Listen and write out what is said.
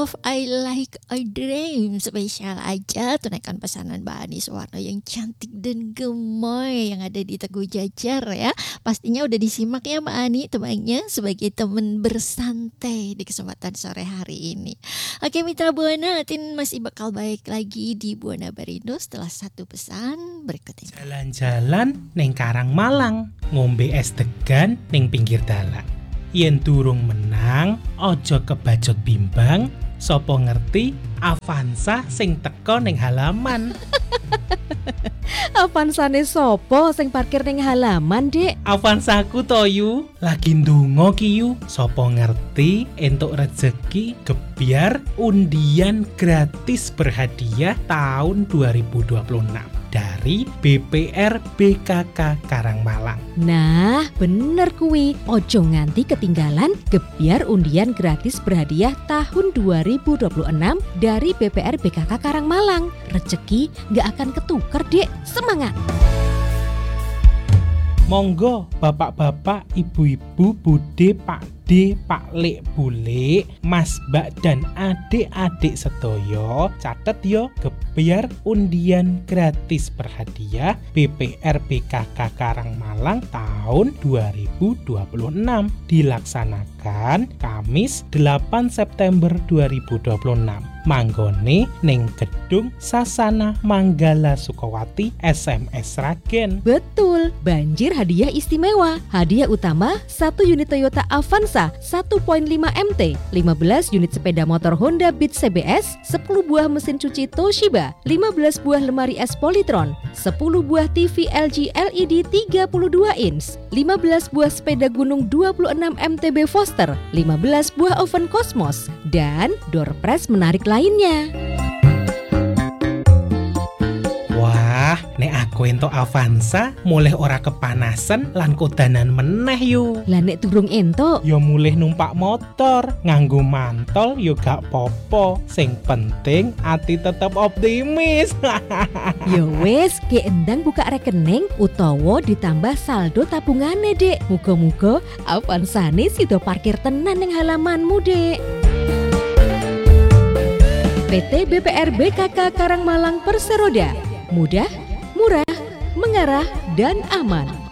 Love I Like I Dream spesial aja tunaikan pesanan Mbak Ani Suwarno yang cantik dan gemoy yang ada di Teguh Jajar ya. Pastinya udah disimak ya Mbak Ani tebangnya sebagai temen bersantai di kesempatan sore hari ini. Oke Mitra Buana, Tin masih bakal baik lagi di Buana Barindo setelah satu pesan berikut ini. Jalan-jalan neng Karangmalang, ngombe es degan neng pinggir dalan. Yen durung menang, ojo kebajot bimbang, sopo ngerti Avanza sing teko ning halaman. Avansane sopo sing parkir ning halaman, Dik? Avanzaku toyu, lagi ndonga kiyu, sopo ngerti entuk rezeki gebyar undian gratis berhadiah tahun 2026 dari BPR BKK Karangmalang. Nah, bener kuwi. Ojo nganti ketinggalan gebyar undian gratis berhadiah tahun 2026 dari BPR BKK Karangmalang. Rezeki gak akan ketuker, Dek. Semangat! Monggo bapak-bapak, ibu-ibu, bude, pakde, paklek, bule, mas, mbak, dan adik-adik sedoyo, catet yo gebyar undian gratis berhadiah BPR BKK Karangmalang tahun 2026 dilaksanakan Kamis 8 September 2026. Manggone ning Gedung Sasana Manggala Sukawati SMS Sragen. Betul, banjir hadiah istimewa. Hadiah utama 1 unit Toyota Avanza 1.5 MT, 15 unit sepeda motor Honda Beat CBS, 10 buah mesin cuci Toshiba, 15 buah lemari es Polytron, 10 buah TV LG LED 32 inch, 15 buah sepeda gunung 26 MTB Foster, 15 buah oven Cosmos, dan door prize menarik lainnya. Wah, nek aku entuk Avanza mulih ora kepanasan lan kodanan meneh yo. Lah nek durung entuk, Yo mulih numpak motor, nganggo mantol yo gak popo. Sing penting ati tetep optimis. ya wis, ge endang buka rekening utawa ditambah saldo tabungane, Dek. Muga-muga Avanzane sido parkir tenan ning halamanmu, Dek. PT BPR BKK Karangmalang Perseroda, mudah, murah, mengarah, dan aman.